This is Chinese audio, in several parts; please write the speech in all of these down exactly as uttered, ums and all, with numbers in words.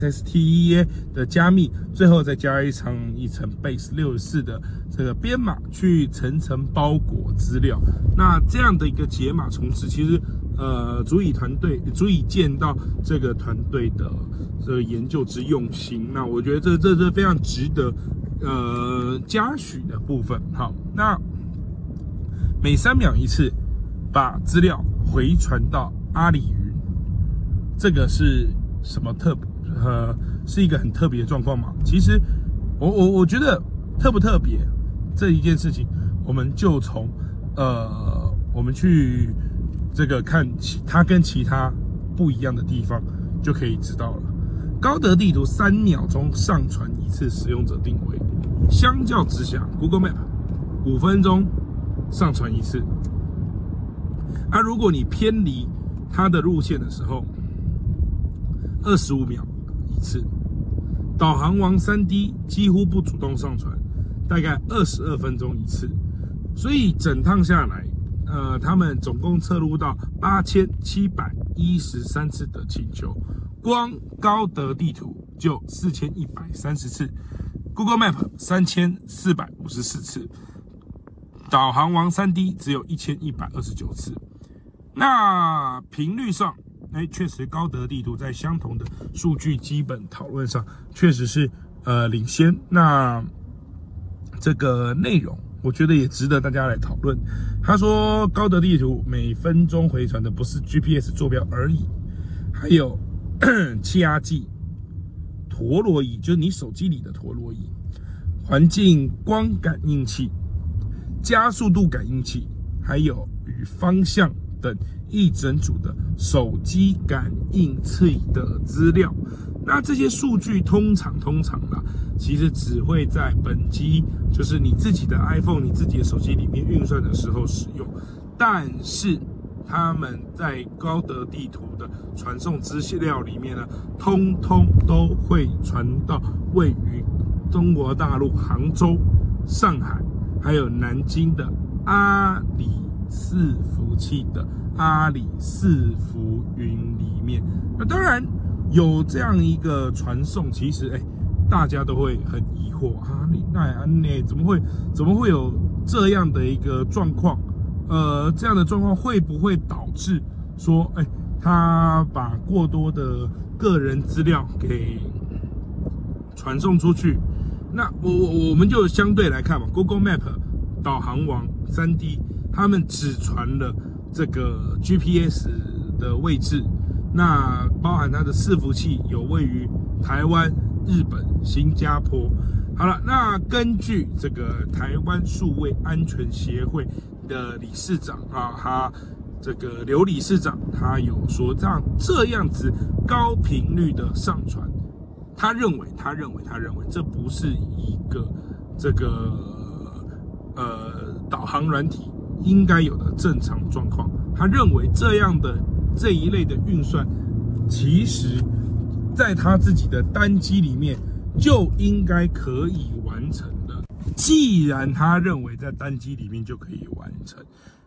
S T E A 的加密，最后再加一层一层 Base 六十四的这个编码去层层包裹资料。那这样的一个解码重置，其实呃足以团队足以见到这个团队的这个研究之用心。那我觉得这这这非常值得呃嘉许的部分。好，那每三秒一次把资料回传到阿里云，这个是什么特别？呃，是一个很特别的状况嘛？其实我，我我我觉得特不特别这一件事情，我们就从呃，我们去这个看其它跟其他不一样的地方就可以知道了。高德地图三秒钟上传一次使用者定位，相较之下 ，Google Map 五分钟上传一次。啊，如果你偏离它的路线的时候，二十五秒一次。导航王 三 D 几乎不主动上传，大概二十二分钟一次。所以整趟下来，呃，他们总共测录到八千七百一十三次的请求，光高德地图就四千一百三十次 ，Google Map 三千四百五十四次，导航王 三 D 只有一千一百二十九次。那频率上，哎，确实高德地图在相同的数据基本讨论上，确实是呃领先。那这个内容，我觉得也值得大家来讨论。他说，高德地图每分钟回传的不是 G P S 坐标而已，还有气压计、陀螺仪，就是你手机里的陀螺仪、环境光感应器、加速度感应器，还有与方向等一整组的手机感应器的资料。那这些数据通常通常啦，其实只会在本机，就是你自己的 iPhone、你自己的手机里面运算的时候使用。但是他们在高德地图的传送资料里面呢，通通都会传到位于中国大陆杭州、上海还有南京的阿里伺服器的阿里伺服云里面。那当然有这样一个传送，其实哎，大家都会很疑惑啊，你那你怎么会怎么会有这样的一个状况？呃，这样的状况会不会导致说，哎，他把过多的个人资料给传送出去？那我我我们就相对来看嘛 ，Google Map 导航王 三 D 他们只传了这个 G P S 的位置，那包含它的伺服器有位于台湾、日本、新加坡。好了，那根据这个台湾数位安全协会的理事长啊，他这个刘理事长他有说，这样这样子高频率的上传，他认为他认为他认为这不是一个这个呃导航软体应该有的正常状况。他认为这样的这一类的运算，其实在他自己的单机里面就应该可以完成的。既然他认为在单机里面就可以完成，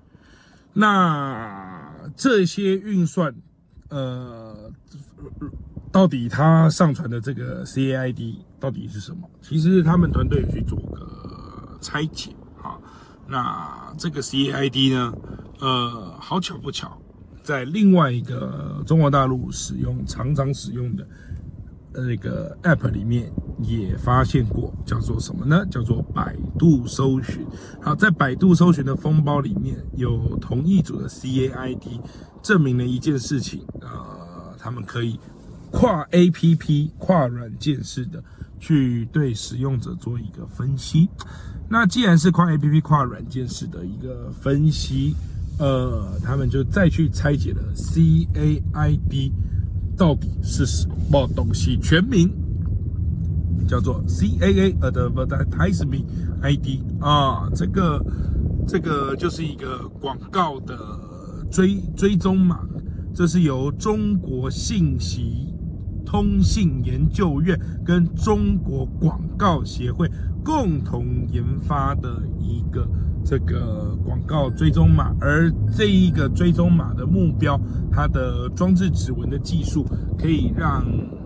那这些运算，呃，到底他上传的这个 C A I D 到底是什么？其实他们团队有去做个拆解啊。那这个 C A I D 呢，呃，好巧不巧，在另外一个中国大陆使用常常使用的那个 App 里面也发现过，叫做什么呢？叫做百度搜寻。好，在百度搜寻的封包里面有同一组的 C A I D， 证明了一件事情，呃，他们可以跨 A P P、跨软件式的去对使用者做一个分析。那既然是跨 A P P、跨软件式的一个分析，呃，他们就再去拆解了 C A I D。到底是什么东西？全名叫做 C A A Advertising I D 啊，这个这个就是一个广告的追追踪码，这是由中国信息通信研究院跟中国广告协会共同研发的一个这个广告追踪码，而这一个追踪码的目标，它的装置指纹的技术可以让